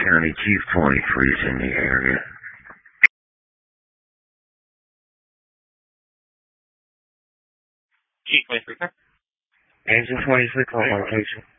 County, Chief 23 is in the area. Chief 23, sir. Engine 23, call location.